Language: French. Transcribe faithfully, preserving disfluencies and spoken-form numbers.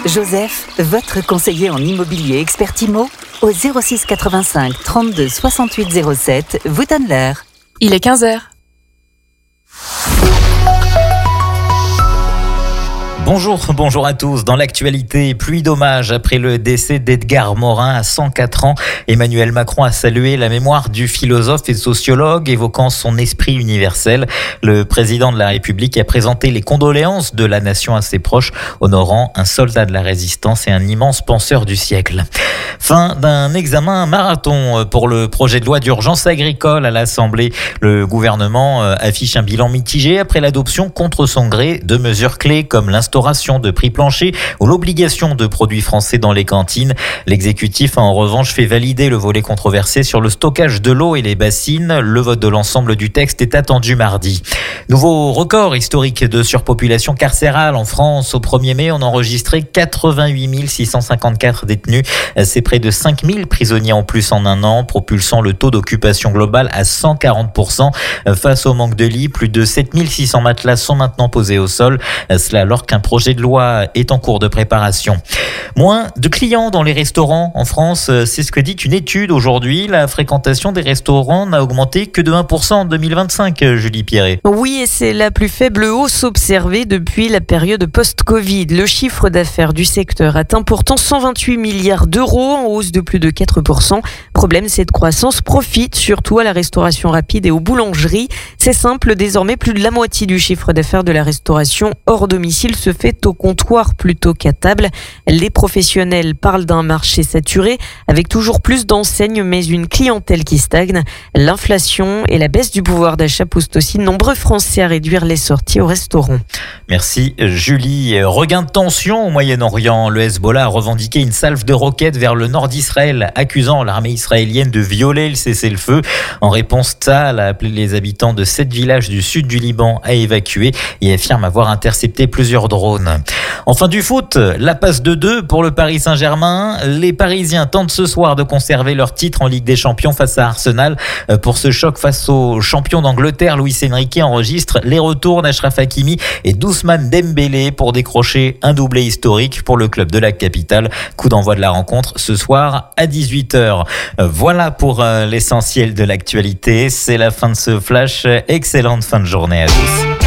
Joseph, votre conseiller en immobilier expert IMO, au zéro six quatre-vingt-cinq trente-deux soixante-huit zéro sept, vous donne l'heure. Il est quinze heures. Bonjour, bonjour à tous. Dans l'actualité, pluie d'hommages après le décès d'Edgar Morin à cent quatre ans. Emmanuel Macron a salué la mémoire du philosophe et sociologue, évoquant son esprit universel. Le président de la République a présenté les condoléances de la nation à ses proches, honorant un soldat de la résistance et un immense penseur du siècle. Fin d'un examen marathon pour le projet de loi d'urgence agricole à l'Assemblée. Le gouvernement affiche un bilan mitigé après l'adoption contre son gré de mesures clés comme l'instauration de prix planchers ou l'obligation de produits français dans les cantines. L'exécutif a en revanche fait valider le volet controversé sur le stockage de l'eau et les bassines. Le vote de l'ensemble du texte est attendu mardi. Nouveau record historique de surpopulation carcérale en France. Au premier mai, on enregistrait quatre-vingt-huit mille six cent cinquante-quatre détenus. C'est près de cinq mille prisonniers en plus en un an, propulsant le taux d'occupation global à cent quarante pour cent. Face au manque de lits, plus de sept mille six cents matelas sont maintenant posés au sol. Cela alors qu'un projet de loi est en cours de préparation. Moins de clients dans les restaurants en France, c'est ce que dit une étude aujourd'hui. La fréquentation des restaurants n'a augmenté que de un pour cent en deux mille vingt-cinq, Julie Pierret. Oui, et c'est la plus faible hausse observée depuis la période post-Covid. Le chiffre d'affaires du secteur atteint pourtant cent vingt-huit milliards d'euros, en hausse de plus de quatre pour cent. Problème, cette croissance profite surtout à la restauration rapide et aux boulangeries. C'est simple, désormais plus de la moitié du chiffre d'affaires de la restauration hors domicile se fait au comptoir plutôt qu'à table. Les professionnels parlent d'un marché saturé avec toujours plus d'enseignes mais une clientèle qui stagne. L'inflation et la baisse du pouvoir d'achat poussent aussi de nombreux Français à réduire les sorties au restaurant. Merci Julie. Regain de tension au Moyen-Orient. Le Hezbollah a revendiqué une salve de roquettes vers le nord d'Israël, accusant l'armée israélienne de violer le cessez-le-feu. En réponse, Tsahal a appelé les habitants de sept villages du sud du Liban à évacuer et affirme avoir intercepté plusieurs drones. Enfin du foot, la passe de deux pour le Paris Saint-Germain. Les Parisiens tentent ce soir de conserver leur titre en Ligue des Champions face à Arsenal. Pour ce choc face aux champions d'Angleterre, Luis Enrique enregistre les retours d'Achraf Hakimi et d'Ousmane Dembélé pour décrocher un doublé historique pour le club de la capitale. Coup d'envoi de la rencontre ce soir à dix-huit heures. Voilà pour l'essentiel de l'actualité. C'est la fin de ce flash. Excellente fin de journée à tous.